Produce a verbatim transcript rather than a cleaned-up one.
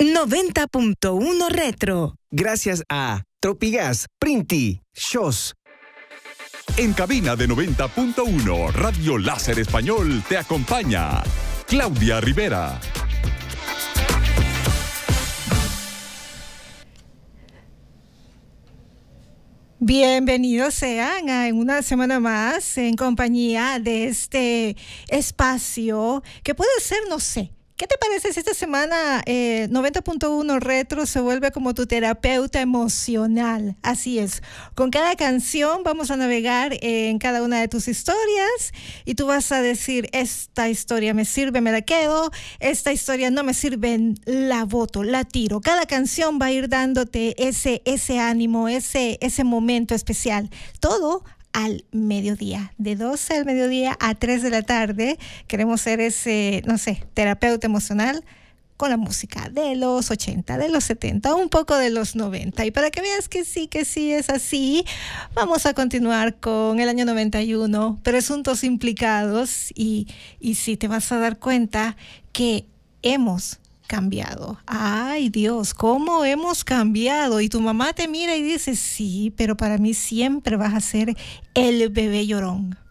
noventa punto uno Retro. Gracias a Tropigas, Printi, Shows. En cabina de noventa punto uno, Radio Láser Español te acompaña Claudia Rivera. Bienvenidos sean a una semana más en compañía de este espacio que puede ser, no sé, ¿qué te parece si esta semana eh, noventa punto uno Retro se vuelve como tu terapeuta emocional? Así es, con cada canción vamos a navegar en cada una de tus historias y tú vas a decir, esta historia me sirve, me la quedo, esta historia no me sirve, la boto, la tiro. Cada canción va a ir dándote ese, ese ánimo, ese, ese momento especial. Todo al mediodía, de doce al mediodía a tres de la tarde. Queremos ser ese, no sé, terapeuta emocional con la música de los ochenta, de los setenta, un poco de los noventa. Y para que veas que sí, que sí es así, vamos a continuar con el año noventa y uno, presuntos implicados, y, y sí te vas a dar cuenta que hemos cambiado. Ay, Dios, ¿cómo hemos cambiado? Y tu mamá te mira y dice, sí, pero para mí siempre vas a ser el bebé llorón.